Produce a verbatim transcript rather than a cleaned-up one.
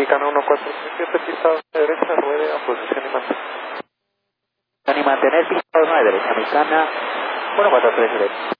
Mexicana uno cuatro tres siete, pista derecha, ruede a posición y mantener. Y mantener pista nueve, derecha mexicana, uno cuatro tres derecha.